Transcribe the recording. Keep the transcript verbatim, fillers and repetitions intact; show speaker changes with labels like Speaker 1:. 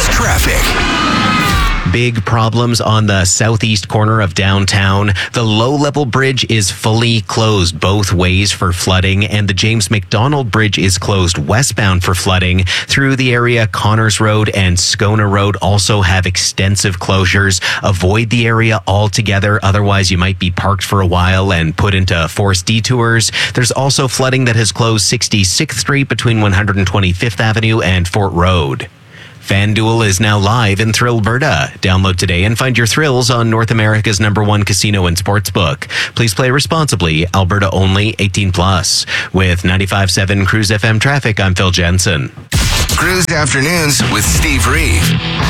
Speaker 1: traffic.
Speaker 2: Big problems on the southeast corner of downtown. The low-level bridge is fully closed both ways for flooding, and the James McDonald Bridge is closed westbound for flooding. Through the area, Connors Road and Scona Road also have extensive closures. Avoid the area altogether, otherwise you might be parked for a while and put into forced detours. There's also flooding that has closed sixty-sixth Street between one hundred twenty-fifth Avenue and Fort Road. FanDuel is now live in Thrillberta. Download today and find your thrills on North America's number one casino and sportsbook. Please play responsibly. Alberta only, eighteen plus. With ninety-five point seven Cruise F M traffic, I'm Phil Jensen.
Speaker 1: Cruise Afternoons with Steve Reeve.